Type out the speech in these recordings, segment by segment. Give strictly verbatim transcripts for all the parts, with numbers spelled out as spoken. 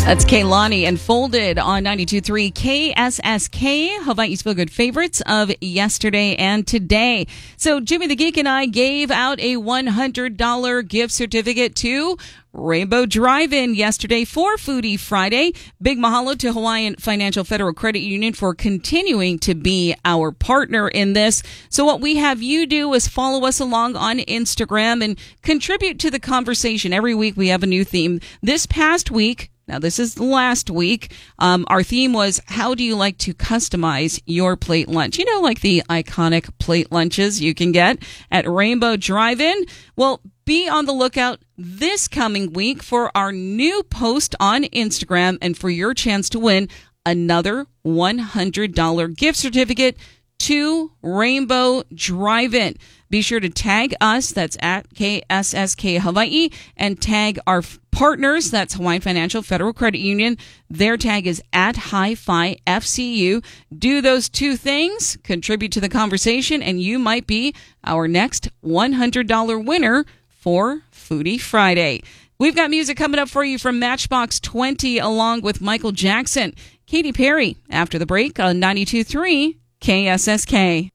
That's Kehlani and Folded on ninety-two point three K S S K, Hawaii's Feel Good favorites of yesterday and today. So Jimmy the Geek and I gave out a one hundred dollars gift certificate to Rainbow Drive-In yesterday for Foodie Friday. Big mahalo to Hawaiian Financial Federal Credit Union for continuing to be our partner in this. So what we have you do is follow us along on Instagram and contribute to the conversation. Every week we have a new theme. This past week, now, this is last week. Um, our theme was, how do you like to customize your plate lunch? You know, like the iconic plate lunches you can get at Rainbow Drive-In. Well, be on the lookout this coming week for our new post on Instagram and for your chance to win another one hundred dollars gift certificate to Rainbow Drive-In. Be sure to tag us, that's at K S S K Hawaii, and tag our partners, that's Hawaiian Financial Federal Credit Union. Their tag is at Hi-Fi F C U. Do those two things, contribute to the conversation, and you might be our next one hundred dollars winner for Foodie Friday. We've got music coming up for you from Matchbox twenty along with Michael Jackson. Katy Perry after the break on ninety-two point three K S S K.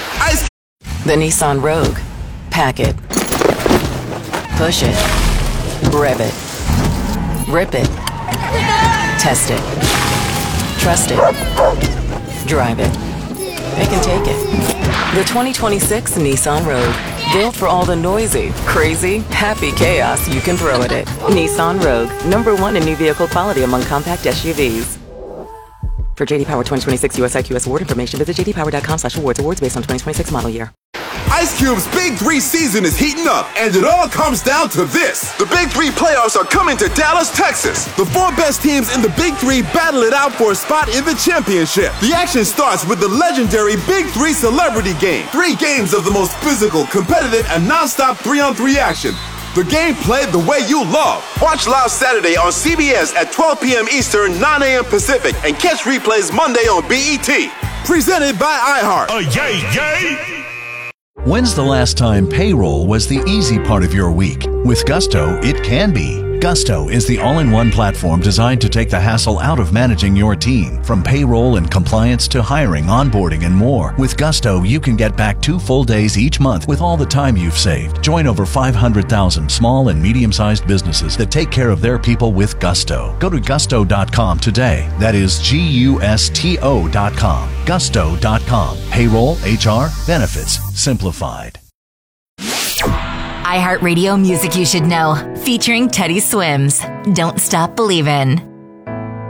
The Nissan Rogue. Pack it. Push it. Rev it. Rip it. Test it. Trust it. Drive it. They can take it. The twenty twenty-six Nissan Rogue. Built for all the noisy, crazy, happy chaos you can throw at it. Nissan Rogue. Number one in new vehicle quality among compact S U Vs. For J D Power twenty twenty-six U S I Q S award information, visit j d power dot com slash awards. Awards based on twenty twenty-six model year. Ice Cube's Big Three season is heating up, and it all comes down to this. The Big Three playoffs are coming to Dallas, Texas. The four best teams in the Big Three battle it out for a spot in the championship. The action starts with the legendary Big Three Celebrity Game. Three games of the most physical, competitive, and non-stop three-on-three action. The game played the way you love. Watch live Saturday on C B S at twelve p.m. Eastern, nine a.m. Pacific, and catch replays Monday on B E T. Presented by iHeart. Uh, yay, yay! When's the last time payroll was the easy part of your week? With Gusto, it can be. Gusto is the all-in-one platform designed to take the hassle out of managing your team. From payroll and compliance to hiring, onboarding, and more. With Gusto, you can get back two full days each month with all the time you've saved. Join over five hundred thousand small and medium-sized businesses that take care of their people with Gusto. Go to gusto dot com today. That is G U S T O dot com. gusto dot com. Payroll, H R, benefits, simplified. iHeartRadio Music You Should Know, featuring Teddy Swims. Don't Stop Believin'.